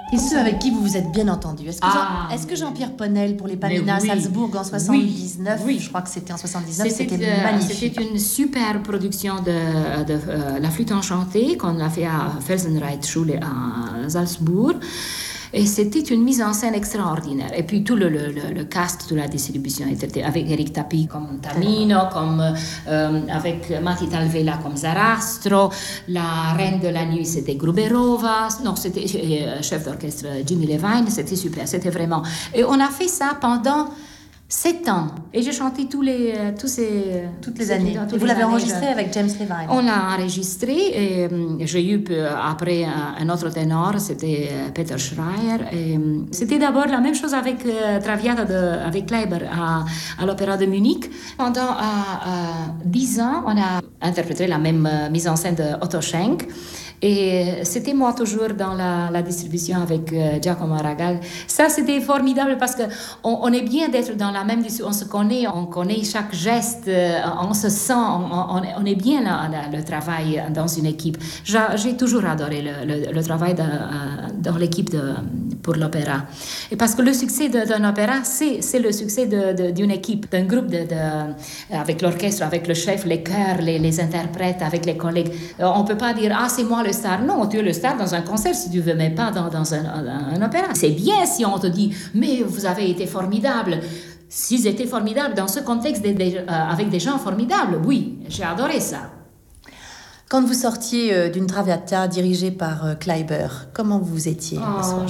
Et ceux avec qui vous vous êtes bien entendu. Est-ce que Jean-Pierre Ponel pour les Pamina Salzbourg en 79, je crois que c'était en 79, c'était magnifique. C'était une super production de La Flûte enchantée qu'on a fait à Felsenreitschule à Salzbourg. Et c'était une mise en scène extraordinaire. Et puis tout le cast de la distribution était avec Eric Tapie comme Tamino, avec Matti Talvela comme Zarastro, la reine de la nuit c'était Gruberova, c'était chef d'orchestre Jimmy Levine, c'était super, c'était vraiment... Et on a fait ça pendant 7 ans. Et j'ai chanté toutes les années. Et vous l'avez enregistré avec James Levine? On l'a enregistré et j'ai eu après un autre ténor, c'était Peter Schreier. Et c'était d'abord la même chose avec Traviata avec Kleiber à l'Opéra de Munich. Pendant 10 ans, on a interprété la même mise en scène de Otto Schenk. Et c'était moi toujours dans la distribution avec Giacomo Aragal. Ça, c'était formidable parce qu'on est bien d'être dans la même distribution. On connaît chaque geste, on se sent, on est bien le travail dans une équipe. J'ai toujours adoré le travail dans l'équipe pour l'opéra. Et parce que le succès d'un opéra, c'est le succès d'une équipe, d'un groupe avec l'orchestre, avec le chef, les chœurs, les interprètes, avec les collègues. On ne peut pas dire « Ah, c'est moi le star ». Non, tu es le star dans un concert si tu veux, mais pas dans un opéra. C'est bien si on te dit « Mais vous avez été formidable ». S'ils étaient formidables dans ce contexte avec des gens formidables, oui, j'ai adoré ça. Quand vous sortiez d'une Traviata dirigée par Kleiber, comment vous étiez?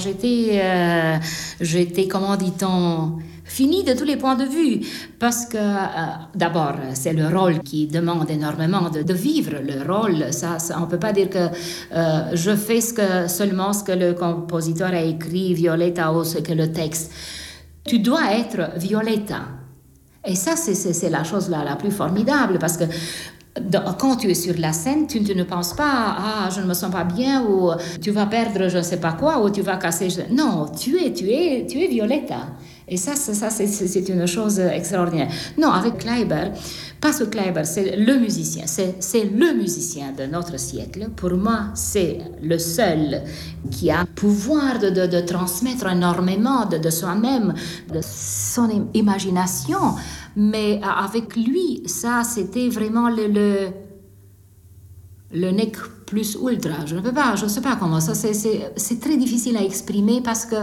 J'étais, comment dit-on, finie de tous les points de vue. Parce que, d'abord, c'est le rôle qui demande énormément de vivre. Le rôle, ça, on ne peut pas dire que je fais seulement ce que le compositeur a écrit, Violetta, ou ce que le texte. Tu dois être Violetta. Et ça, c'est la chose la plus formidable, parce que quand tu es sur la scène, tu ne penses pas « Ah, je ne me sens pas bien » ou « Tu vas perdre je ne sais pas quoi » ou « Tu vas casser... » Non, tu es Violetta. Et ça, c'est une chose extraordinaire. Non, avec Kleiber, parce que Kleiber, c'est le musicien. C'est le musicien de notre siècle. Pour moi, c'est le seul qui a le pouvoir de transmettre énormément de soi-même, de son imagination. Mais avec lui, ça, c'était vraiment le nec plus ultra. Je ne sais pas comment ça. C'est très difficile à exprimer parce que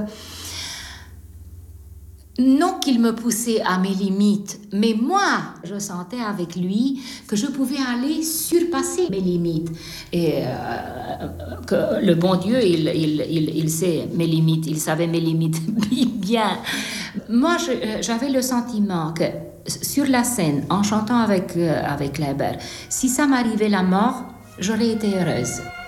non qu'il me poussait à mes limites, mais moi, je sentais avec lui que je pouvais aller surpasser mes limites. Et que le bon Dieu, il sait mes limites, il savait mes limites bien. Moi, j'avais le sentiment que sur la scène, en chantant avec Kleiber, si ça m'arrivait la mort, j'aurais été heureuse.